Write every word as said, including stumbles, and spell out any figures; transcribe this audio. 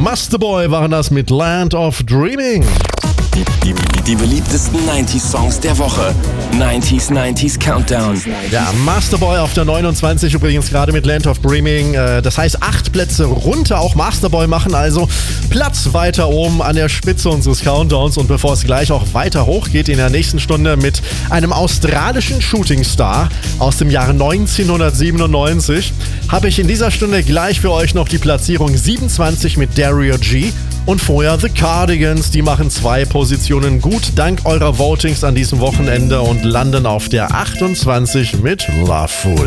Master Boy waren das mit Land of Dreaming. Die, die, die beliebtesten neunzig-Songs der Woche. neunzig neunzig Countdown. Ja, Master Boy auf der neunundzwanzig übrigens gerade mit Land of Dreaming. Das heißt acht Plätze runter. Auch Master Boy machen also Platz weiter oben an der Spitze unseres Countdowns. Und bevor es gleich auch weiter hochgeht in der nächsten Stunde mit einem australischen Shootingstar aus dem Jahre neunzehnhundertsiebenundneunzig, habe ich in dieser Stunde gleich für euch noch die Platzierung siebenundzwanzig mit Dario G. Und vorher The Cardigans, die machen zwei Positionen gut dank eurer Votings an diesem Wochenende und landen auf der achtundzwanzig mit Loveful.